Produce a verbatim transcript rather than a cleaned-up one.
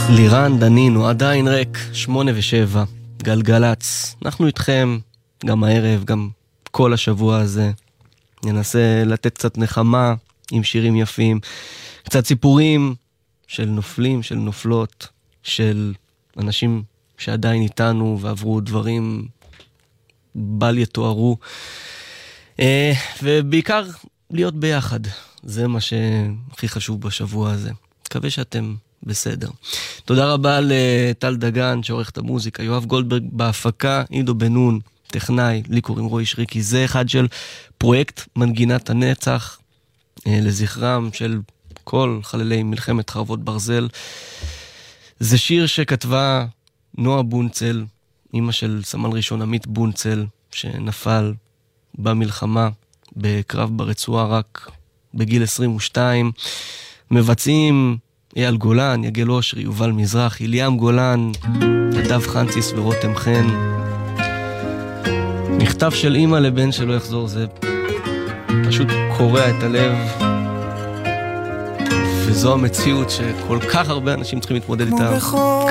לירן דנינו, עדיין ריק, שמונה ושבע, גלגלץ. אנחנו איתכם גם הערב, גם כל השבוע הזה. ננסה לתת קצת נחמה עם שירים יפים, קצת סיפורים של נופלים, של נופלות, של אנשים שעדיין איתנו ועברו דברים בל יתוארו. ובעיקר להיות ביחד. זה מה שהכי חשוב בשבוע הזה. מקווה שאתם בסדר. תודה רבה לטל דגן שעורך את המוזיקה, יואב גולדברג בהפקה, עידו בנון, טכנאי, לי קוראים רועי שריקי. זה אחד של פרויקט מנגינת הנצח, לזכרם של כל חללי מלחמת חרבות ברזל. זה שיר שכתבה נועה בונצל, אמא של סמל ראשון עמית בונצל, שנפל במלחמה בקרב ברצועה רק בגיל עשרים ושתיים. מבצעים אייל גולן, יגל אושרי, יובל מזרחי, ליאם גולן, נדב חנציס ורותם חן. מכתב של אמא לבן שלא יחזור, זה פשוט קורע את הלב, וזו המציאות שכל כך הרבה אנשים צריכים להתמודד איתה